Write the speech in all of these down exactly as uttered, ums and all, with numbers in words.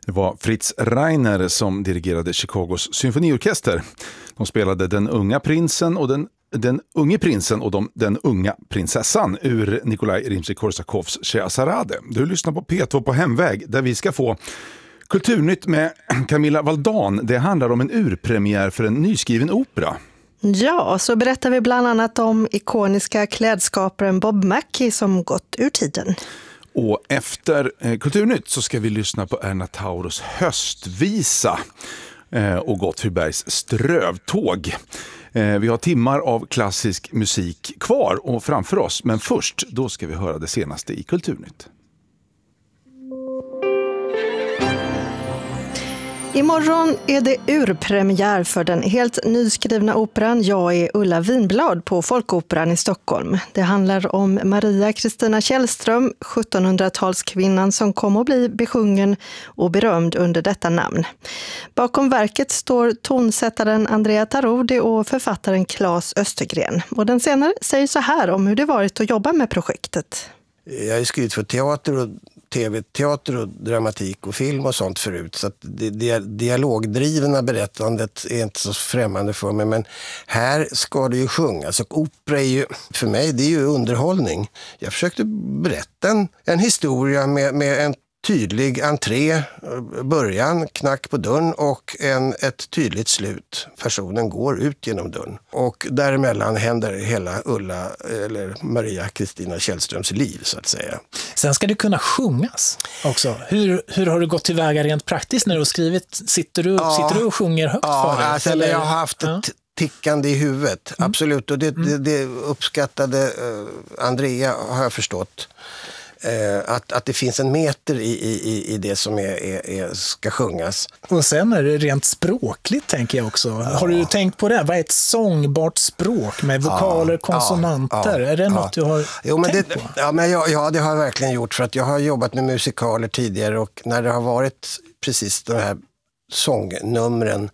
Det var Fritz Reiner som dirigerade Chicagos symfoniorkester. De spelade Den unga prinsen och den, den unge prinsen och de, Den unga prinsessan ur Nikolaj Rimsky-Korsakovs Scheherazade. Du lyssnar på P två på Hemväg där vi ska få Kulturnytt med Camilla Valdan. Det handlar om en urpremiär för en nyskriven opera. Ja, så berättar vi bland annat om ikoniska klädskaparen Bob Mackie som gått ur tiden. Och efter eh, Kulturnytt så ska vi lyssna på Erna Tauros höstvisa eh, och Gottfribergs strövtåg. Eh, vi har timmar av klassisk musik kvar och framför oss, men först då ska vi höra det senaste i Kulturnytt. Imorgon är det urpremiär för den helt nyskrivna operan Jag är Ulla Vinblad på Folkoperan i Stockholm. Det handlar om Maria Kristina Källström, sjuttonhundratalskvinnan som kom att bli besjungen och berömd under detta namn. Bakom verket står tonsättaren Andrea Tarodi och författaren Claes Östergren. Och den senare säger så här om hur det varit att jobba med projektet. Jag har skrivit för teater och tv-teater och dramatik och film och sånt förut. Så att det, det dialogdrivna berättandet är inte så främmande för mig. Men här ska det ju sjungas. Och opera är ju, för mig, det är ju underhållning. Jag försökte berätta en, en historia med, med en tydlig entré, början, knack på dörren och en, ett tydligt slut. Personen går ut genom dörren. Och däremellan händer hela Ulla eller Maria Kristina Källströms liv så att säga. Sen ska det kunna sjungas också. Hur, hur har du gått tillväga rent praktiskt när du har skrivit? Sitter du, ja, sitter du och sjunger högt ja, för dig? Alltså, eller? Jag har haft ett ja. tickande i huvudet, mm. absolut. Och det, mm. det, det uppskattade uh, Andrea har jag förstått. Uh, att, att det finns en meter i, i, i det som är, är, är, ska sjungas. Och sen är det rent språkligt tänker jag också. Ja. Har du tänkt på det? Vad är ett sångbart språk med vokaler, ja, konsonanter? Ja, ja, är det ja. något du har jo, men tänkt det, på? Ja, men jag, ja, det har jag verkligen gjort för att jag har jobbat med musikaler tidigare och när det har varit precis de här sångnumren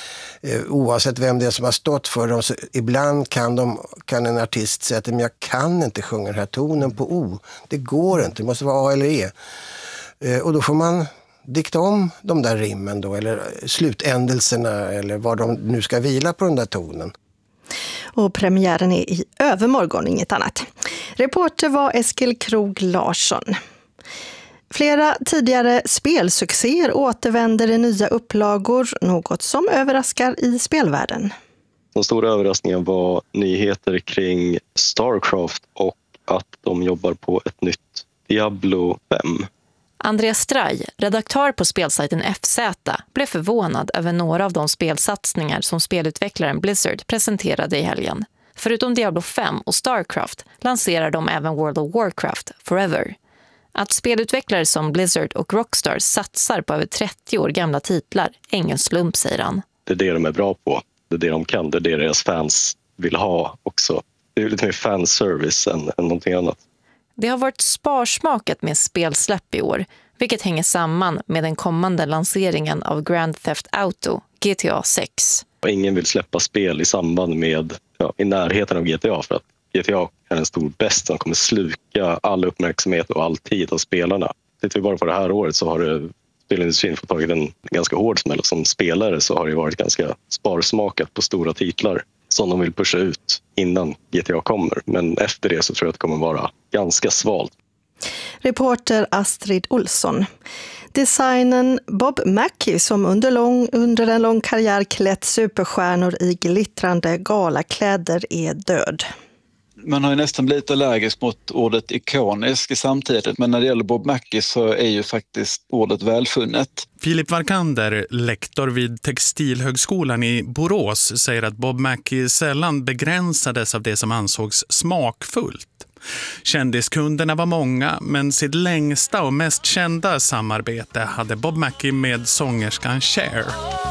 oavsett vem det är som har stått för dem så ibland kan, de, kan en artist säga att men jag kan inte sjunga den här tonen på O. Det går inte, det måste vara A eller E. Och då får man dikta om de där rimmen då, eller slutändelserna eller vad de nu ska vila på den där tonen. Och premiären är i övermorgon, inget annat. Reporter var Eskil Krog Larsson. Flera tidigare spelsuccéer återvänder i nya upplagor, något som överraskar i spelvärlden. Den stora överraskningen var nyheter kring Starcraft och att de jobbar på ett nytt Diablo fem. Andreas Straj, redaktör på spelsajten F Z, blev förvånad över några av de spelsatsningar som spelutvecklaren Blizzard presenterade i helgen. Förutom Diablo fem och Starcraft lanserar de även World of Warcraft Forever. Att spelutvecklare som Blizzard och Rockstar satsar på över trettio år gamla titlar är ingen slump, säger han. Det är det de är bra på. Det är det de kan. Det är det deras fans vill ha också. Det är lite mer fanservice än, än någonting annat. Det har varit sparsmakat med spelsläpp i år, vilket hänger samman med den kommande lanseringen av Grand Theft Auto, G T A sex. Ingen vill släppa spel i samband med, ja, i närheten av G T A för att G T A är en stor bäst som kommer sluka all uppmärksamhet och all tid av spelarna. Tittar vi bara på det här året så har det, spelindustrin fått tagit en ganska hård smäll. Som spelare så har det varit ganska sparsmakat på stora titlar som de vill pusha ut innan G T A kommer. Men efter det så tror jag att det kommer vara ganska svalt. Reporter Astrid Olsson. Designen Bob Mackie som under, lång, under en lång karriär klätt superstjärnor i glittrande galakläder är död. Man har ju nästan blivit allergisk mot ordet ikonisk i samtidigt, men när det gäller Bob Mackie så är ju faktiskt ordet välfunnet. Filip Varkander, lektor vid Textilhögskolan i Borås, säger att Bob Mackie sällan begränsades av det som ansågs smakfullt. Kändiskunderna var många, men sitt längsta och mest kända samarbete hade Bob Mackie med sångerskan Cher.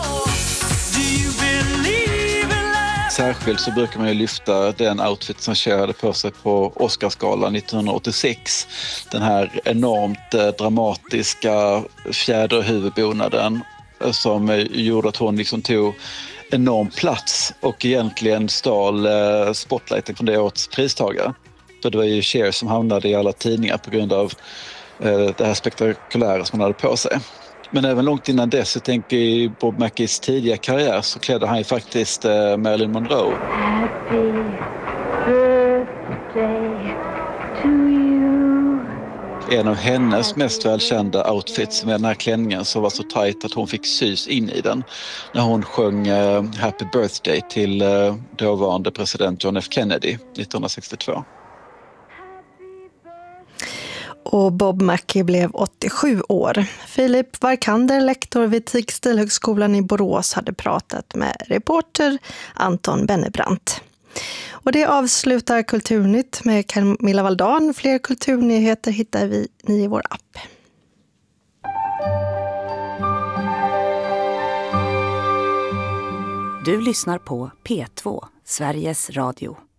Särskilt så brukar man ju lyfta den outfit som Cher hade på sig på Oscarsgalan nittonhundraåttiosex. Den här enormt eh, dramatiska fjäderhuvudbonaden som gjorde att hon liksom tog enorm plats och egentligen stal eh, spotlighten från det årets pristagare. Så det var ju Cher som hamnade i alla tidningar på grund av eh, det här spektakulära som hon hade på sig. Men även långt innan dess, jag tänker i Bob Mackies tidiga karriär, så klädde han ju faktiskt eh, Marilyn Monroe. Happy birthday to you. En av hennes mest välkända outfits med den här klänningen som var så tajt att hon fick sys in i den när hon sjöng eh, Happy birthday till eh, dåvarande president John F. Kennedy nittonhundrasextiotvå. Och Bob Mackie blev åttiosju år. Filip Varkander, lektor vid Textilhögskolan i Borås, hade pratat med reporter Anton Bennebrant. Och det avslutar Kulturnytt med Camilla Valdan. Fler kulturnyheter hittar vi ni i vår app. Du lyssnar på P två, Sveriges Radio.